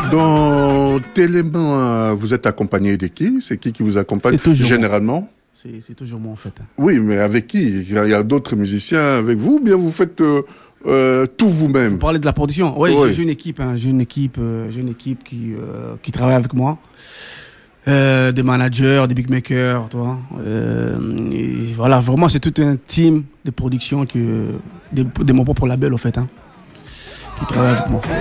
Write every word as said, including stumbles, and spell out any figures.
Dans Télémain, vous êtes accompagné de qui? C'est qui qui vous accompagne généralement? C'est toujours moi en fait. Oui, mais avec qui? Il y a d'autres musiciens avec vous ou bien vous faites euh, euh, tout vous-même? Vous parlez de la production? Oui, oui. j'ai une équipe, hein, j'ai une équipe, euh, j'ai une équipe qui euh, qui travaille avec moi, euh, des managers, des beatmakers, toi. Euh, et voilà, vraiment c'est tout un team de production que des, des mon propre label en fait, hein, qui travaille avec moi.